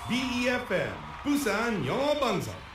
BEFM プサンヨーバンザ